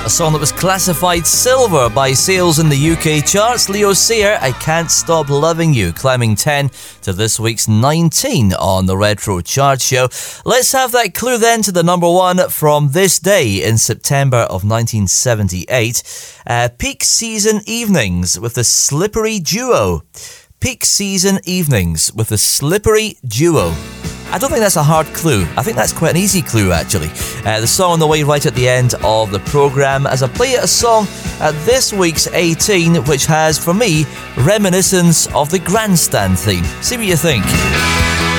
A song that was classified silver by sales in the UK charts. Leo Sayer, I Can't Stop Loving You, climbing 10 to this week's 19 on the Retro Chart Show. Let's have that clue then to the number one from this day in September of 1978. Peak Season Evenings with the Slippery Duo. Peak Season Evenings with the Slippery Duo. I don't think that's a hard clue. I think that's quite an easy clue, actually. The song on the way right at the end of the programme as I play a song at this week's 18, which has, for me, reminiscence of the Grandstand theme. See what you think.